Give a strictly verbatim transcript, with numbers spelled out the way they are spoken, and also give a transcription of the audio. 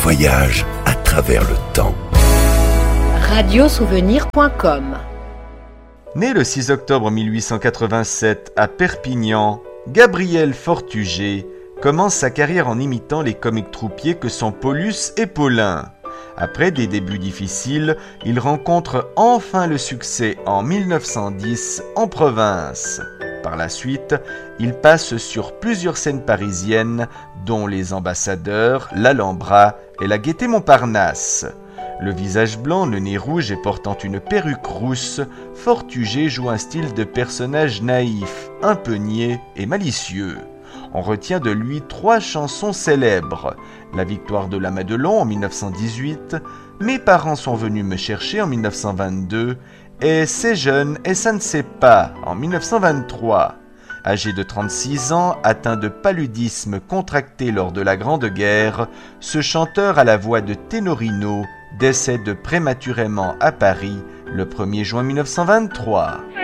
voyage à travers le temps. radiosouvenir point com. Né le six octobre mille huit cent quatre-vingt-sept à Perpignan, Gabriel Fortuget commence sa carrière en imitant les comiques troupiers que sont Paulus et Paulin. Après des débuts difficiles, il rencontre enfin le succès en mille neuf cent dix en province. Par la suite, il passe sur plusieurs scènes parisiennes, dont les Ambassadeurs, l'Alhambra et la Gaîté Montparnasse. Le visage blanc, le nez rouge et portant une perruque rousse, Fortuget joue un style de personnage naïf, un peu niais et malicieux. On retient de lui trois chansons célèbres. La victoire de la Madelon en mille neuf cent dix-huit, Mes parents sont venus me chercher en mille neuf cent vingt-deux et C'est jeune et ça ne sait pas en mille neuf cent vingt-trois. Âgé de trente-six ans, atteint de paludisme contracté lors de la Grande Guerre, ce chanteur à la voix de Ténorino décède prématurément à Paris le premier juin mille neuf cent vingt-trois.